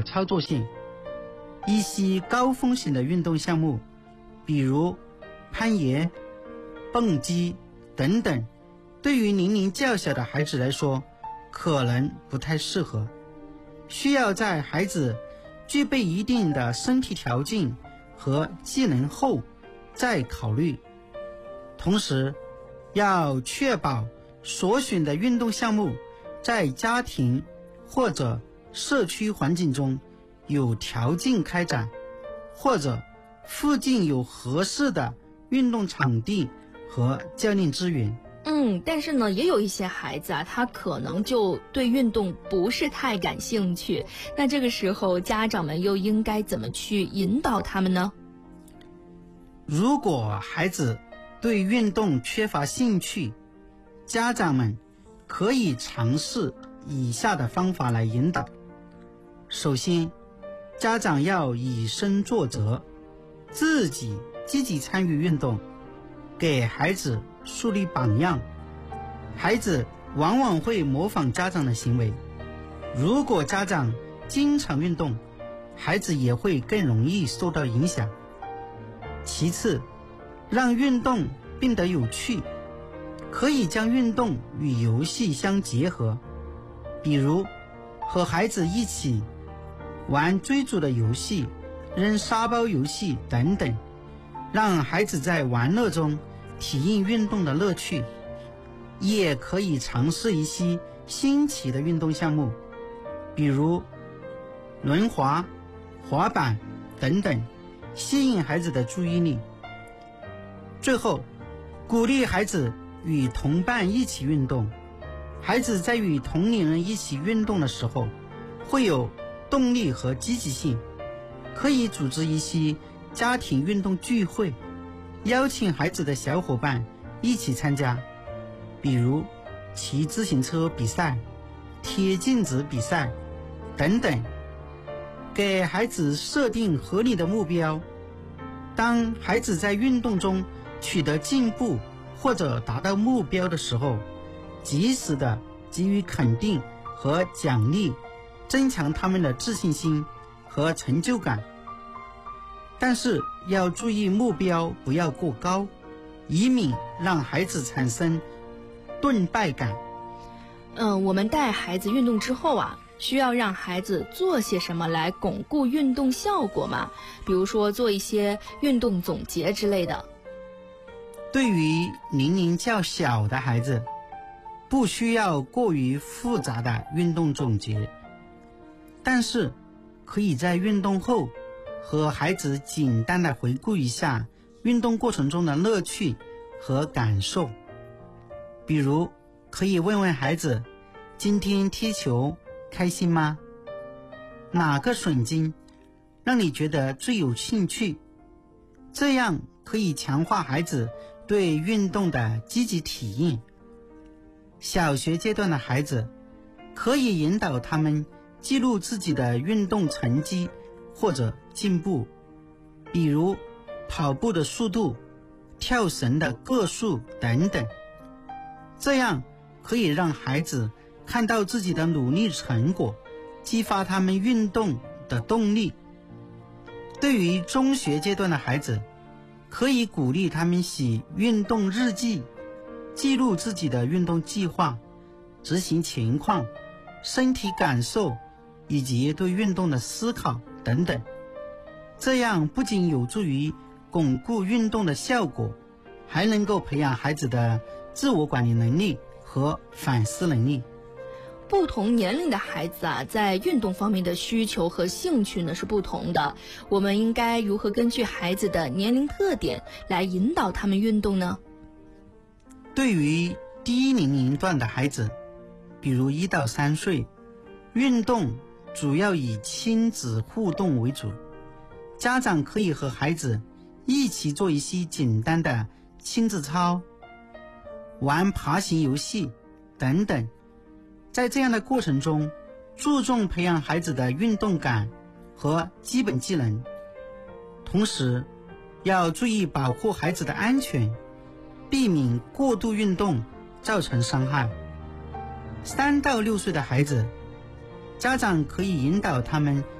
操作性。一些高风险的运动项目，比如攀岩、蹦极等等，对于年龄较小的孩子来说可能不太适合，需要在孩子具备一定的身体条件和技能后再考虑。同时要确保所选的运动项目在家庭或者社区环境中有条件开展，或者附近有合适的运动场地和教练资源。 但是呢，也有一些孩子啊，他可能就对运动不是太感兴趣。那这个时候，家长们又应该怎么去引导他们呢？ 如果孩子对运动缺乏兴趣，家长们可以尝试以下的方法来引导。首先，家长要以身作则，自己积极参与运动，给孩子树立榜样。孩子往往会模仿家长的行为，如果家长经常运动，孩子也会更容易受到影响。其次，让运动变得有趣，可以将运动与游戏相结合，比如和孩子一起玩追逐的游戏、扔沙包游戏等等，让孩子在玩乐中体验运动的乐趣。也可以尝试一些新奇的运动项目，比如轮滑、滑板等等，吸引孩子的注意力。最后，鼓励孩子与同伴一起运动。孩子在与同龄人一起运动的时候，会有动力和积极性。可以组织一些家庭运动聚会，邀请孩子的小伙伴一起参加，比如骑自行车比赛、贴镜子比赛等等。给孩子设定合理的目标，当孩子在运动中取得进步或者达到目标的时候，及时的给予肯定和奖励，增强他们的自信心和成就感。但是要注意目标不要过高，以免让孩子产生顿败感。 我们带孩子运动之后啊，需要让孩子做些什么来巩固运动效果吗？比如说做一些运动总结之类的。 对于年龄较小的孩子，不需要过于复杂的运动总结，但是可以在运动后和孩子简单的回顾一下运动过程中的乐趣和感受。比如可以问问孩子，今天踢球开心吗？哪个瞬间让你觉得最有兴趣？这样可以强化孩子对运动的积极体验。小学阶段的孩子可以引导他们记录自己的运动成绩或者进步，比如跑步的速度、跳绳的个数等等。这样可以让孩子看到自己的努力成果，激发他们运动的动力。对于中学阶段的孩子，可以鼓励他们写运动日记，记录自己的运动计划、执行情况、身体感受以及对运动的思考等等。这样不仅有助于巩固运动的效果，还能够培养孩子的自我管理能力和反思能力。 不同年龄的孩子啊，在运动方面的需求和兴趣呢是不同的。我们应该如何根据孩子的年龄特点来引导他们运动呢？ 对于低年龄段的孩子，比如1到3岁，运动主要以亲子互动为主。家长可以和孩子一起做一些简单的亲子操、玩爬行游戏等等。在这样的过程中，注重培养孩子的运动感和基本技能，同时要注意保护孩子的安全，避免过度运动造成伤害。3到6岁的孩子，家长可以引导他们